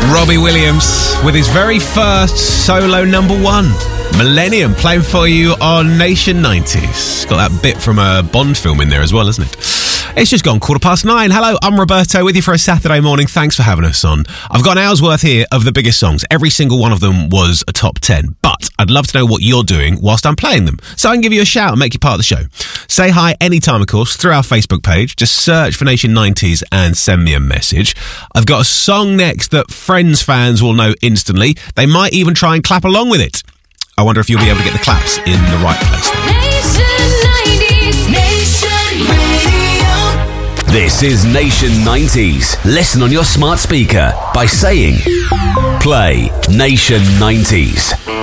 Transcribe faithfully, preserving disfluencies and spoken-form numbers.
Robbie Williams with his very first solo number one, Millennium, playing for you on Nation nineties. Got that bit from a Bond film in there as well, isn't it? It's just gone quarter past nine. Hello, I'm Roberto with you for a Saturday morning. Thanks for having us on. I've got an hour's worth here of the biggest songs. Every single one of them was a top ten, but I'd love to know what you're doing whilst I'm playing them, so I can give you a shout and make you part of the show. Say hi anytime, of course, through our Facebook page. Just search for Nation nineties and send me a message. I've got a song next that Friends fans will know instantly. They might even try and clap along with it. I wonder if you'll be able to get the claps in the right place. Nation nineties, Nation Radio. This is Nation nineties. Listen on your smart speaker by saying, play Nation nineties.